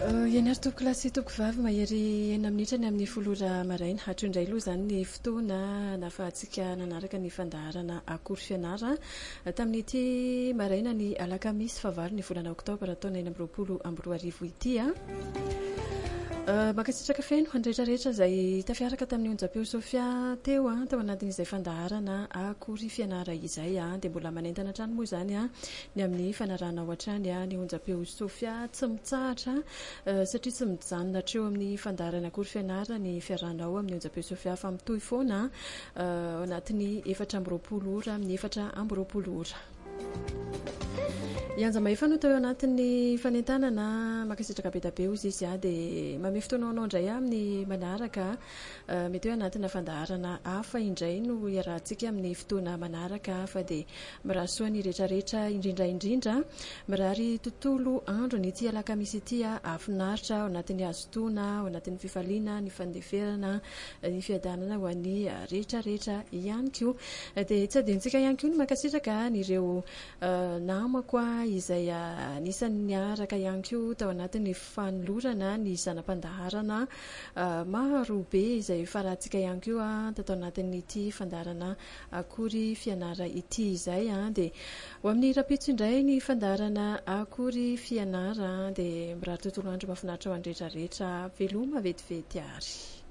Ianary toko lasy toko vavy mahery ena minitra ny amin'ny folora maraina hatro indray aloha izany ny fotoana nafahantsika nanaraka ny fandaharana akory fianara tamin'ity maraina ny alakamisy fahavalo ny volana oktobra taona 2024 ity makasitraka feno handrehetrarehetra izay tafiaraka tamin'ny onjam-peo Sofia teo tao anatin'izay fandaharana akory fianara izay dia mbola manentana trano moa izany ny amin'ny fanarahana ao hatrany ny onjam-peo Sofia tsy mitsahatra satria tsy mijanona treo amin'ny fandaharana akory fianara ny fiarahana ao amin'ny onjam-peo Sofia fa mitohy foana anatin'ny 4 ora amin'ny 4 ora. Ianja maefa no tao anatin'ny fanentanana makasitraka be dabe izy dia mame fotoana anao indray amin'ny manaraka mety hoe anatina fandaharana hafa indray no iarahantsika amin'ny fotoana manaraka fa dia mirahasoa ny rehetrarehetra indrindra mirary tontolo andro ny ity alakamisy ity afinaritra ao anatin'ny azotoana ao anatin'ny fifaliana ny fandeferana ny fiadanana ho an'ny rehetrarehetra ihany koa dia tsy adintsika ihany koa no makasitraka nyreo namako izay anisan'ny niaraka ihany koa tao anatin'ny fanolorana ny zanam-pandaharana maro be izay farahantsika ihany koa tao anatin'ity fandaharana akory fianara ity izay dia ho amin'ny rapitso indray ny fandaharana akory fianara dia mirary tontolo andro mahafinaritra ho any rehetrarehetra veloma vetivety ary.